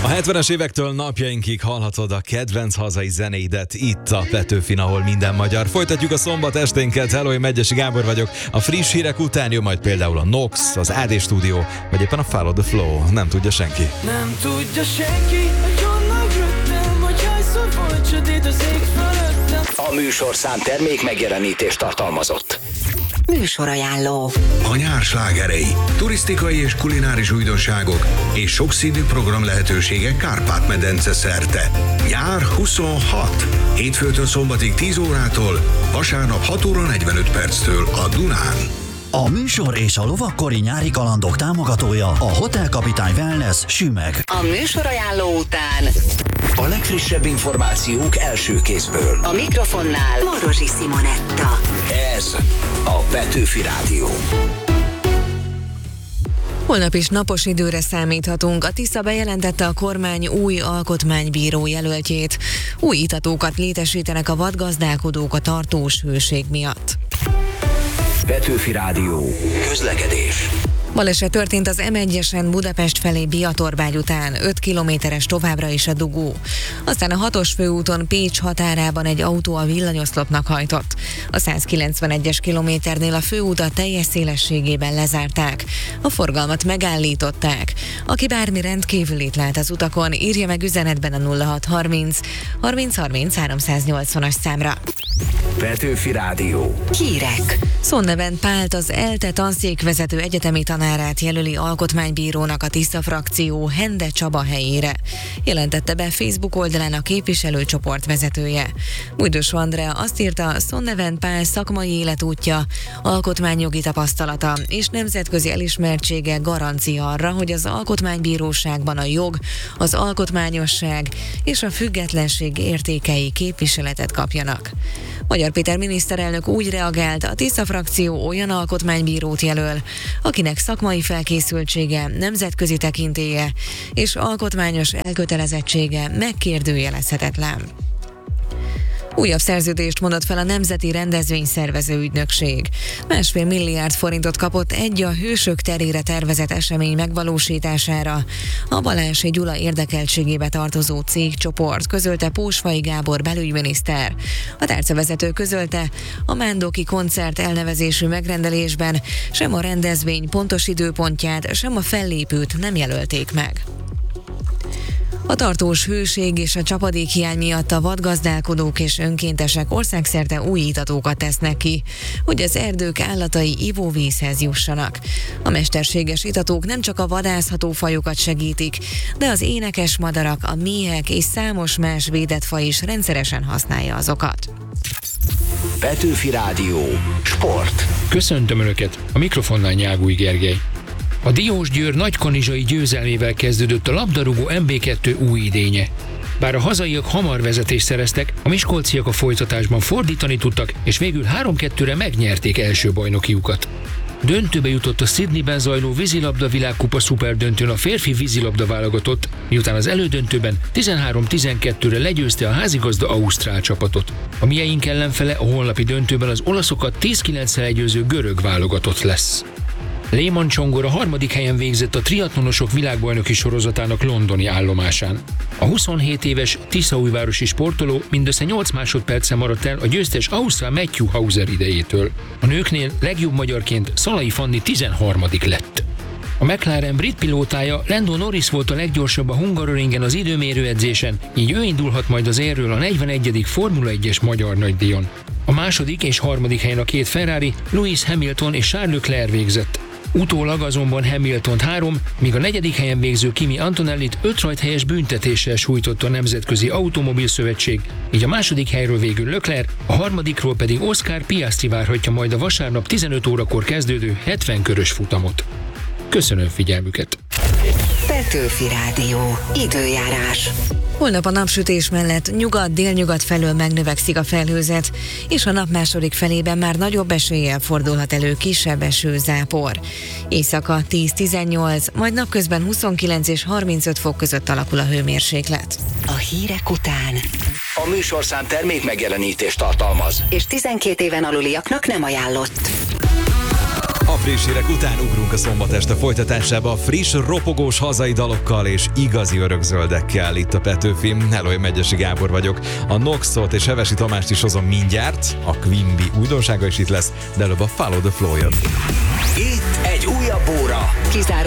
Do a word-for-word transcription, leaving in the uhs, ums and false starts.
A hetvenes évektől napjainkig hallhatod a kedvenc hazai zenéidet itt a Petőfin, ahol minden magyar. Folytatjuk a szombat esténket. Hello, én Megyesi Gábor vagyok. A friss hírek után jön majd például a Nox, az á dé Studio, vagy éppen a Follow the Flow. Nem tudja senki. Nem tudja senki, hogy honnan jöttem, hogy hányszor volt sötét az ég fölöttem. A műsorszám termék megjelenítést tartalmazott. Műsorajánló. A nyár slágerei, turisztikai és kulináris újdonságok és sokszínű program lehetőségek Kárpát-medence szerte. Nyár huszonhat. Hétfőtől szombatig tíz órától, vasárnap hat óra negyvenöt perctől a Dunán. A műsor és a lovakkori nyári kalandok támogatója a Hotel Kapitány Wellness Sümeg. A műsorajánló után A legfrissebb információk első kézből. a mikrofonnál Morozsi Simonetta. Ez a Petőfi Rádió. Holnap is napos időre számíthatunk. A Tisza bejelentette a kormány új alkotmánybíró jelöltjét. Új itatókat létesítenek a vadgazdálkodók a tartós hőség miatt. Petőfi Rádió. Közlekedés. Baleset történt az em egyesen Budapest felé Biatorbágy után, öt kilométeres továbbra is a dugó. Aztán a hatos főúton Pécs határában egy autó a villanyoszlopnak hajtott. A százkilencvenegyes kilométernél a főutat teljes szélességében lezárták. A forgalmat megállították. Aki bármi rendkívülit lát az utakon, írja meg üzenetben a nulla hat harminc harminc harminc háromszáznyolcvanas számra. Petőfi Rádió. Hírek. Szonneven Pált, az ELTE tanszékvezető egyetemi tanárát jelöli alkotmánybírónak a Tisza frakció Hende Csaba helyére. Jelentette be Facebook oldalán a képviselőcsoport vezetője. Bújdos Andrea azt írta, Szonneven Pál szakmai életútja, alkotmányjogi tapasztalata és nemzetközi elismertsége garancia arra, hogy az alkotmánybíróságban a jog, az alkotmányosság és a függetlenség értékei képviseletet kapjanak. Magyar Péter miniszterelnök úgy reagált, a Tisza frakció olyan alkotmánybírót jelöl, akinek szakmai felkészültsége, nemzetközi tekintélye és alkotmányos elkötelezettsége megkérdőjelezhetetlen. Újabb szerződést mondott fel a Nemzeti Rendezvényszervező Ügynökség. Másfél milliárd forintot kapott egy a Hősök terére tervezett esemény megvalósítására. A Balázsi Gyula érdekeltségébe tartozó cégcsoport, közölte Pósfai Gábor belügyminiszter. A tárcavezető közölte, a Mándoki koncert elnevezésű megrendelésben sem a rendezvény pontos időpontját, sem a fellépőt nem jelölték meg. A tartós hőség és a csapadékhiány miatt a vadgazdálkodók és önkéntesek országszerte új itatókat tesznek ki, hogy az erdők állatai ivóvízhez jussanak. A mesterséges itatók nem csak a vadászható fajokat segítik, de az énekes madarak, a méhek és számos más védett faj is rendszeresen használja azokat. Petőfi Rádió. Sport. Köszöntöm Önöket, a mikrofonnál Nyágúj Gergely. A Diósgyőr nagykanizsai győzelmével kezdődött a labdarúgó em bé kettő új idénye. Bár a hazaiak hamar vezetést szereztek, a miskolciak a folytatásban fordítani tudtak, és végül három kettőre megnyerték első bajnokiukat. Döntőbe jutott a Sydneyben zajló vízilabda világkupa szuperdöntőn a férfi vízilabda válogatott, miután az elődöntőben tizenhárom tizenkettőre legyőzte a házigazda ausztrál csapatot. A mieink ellenfele a holnapi döntőben az olaszokat tíz kilenccel legyőző görög válogatott lesz. Lehmann Csongor a harmadik helyen végzett a triatlonosok világbajnoki sorozatának londoni állomásán. A huszonhét éves tiszaújvárosi sportoló mindössze nyolc másodperccel maradt el a győztes ausztrál Matthew Hauser idejétől. A nőknél legjobb magyarként Szalai Fanni tizenharmadik lett. A McLaren brit pilótája Lando Norris volt a leggyorsabb a Hungaroringen az időmérő edzésen, így ő indulhat majd az érről a negyvenegyedik Formula egyes magyar nagydíjon. A második és harmadik helyen a két Ferrari, Lewis Hamilton és Charles Leclerc végzett. Utólag azonban Hamiltont három, míg a negyedik helyen végző Kimi Antonellit öt rajthelyes büntetéssel sújtotta a Nemzetközi Automobil Szövetség, így a második helyről végül Leclerc, a harmadikról pedig Oscar Piastri várhatja majd a vasárnap tizenöt órakor kezdődő hetven körös futamot. Köszönöm figyelmüket! Petőfi Rádió. Időjárás. Holnap a napsütés mellett nyugat-délnyugat felől megnövekszik a felhőzet, és a nap második felében már nagyobb eséllyel fordulhat elő kisebb esőzápor. Éjszaka tíz-tizennyolc, majd napközben huszonkilenc és harmincöt fok között alakul a hőmérséklet. A hírek után. A műsorszám termék megjelenítést tartalmaz. És tizenkét éven aluliaknak nem ajánlott. A friss hírek után ugrunk a szombat este folytatásába friss, ropogós hazai dalokkal és igazi örökzöldekkel itt a Petőfi. Hello, én Megyesi Gábor vagyok. A Noxot és Hevesi Tamást is hozom mindjárt, a Quimby újdonsága is itt lesz, de előbb a Follow the Flow jön. Itt egy újabb óra. Kizáró